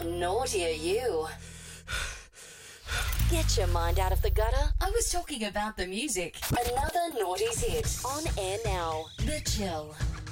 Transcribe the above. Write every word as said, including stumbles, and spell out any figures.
naughty are you? Get your mind out of the gutter. I was talking about the music. Another Naughty's hit. On air now. The Chill.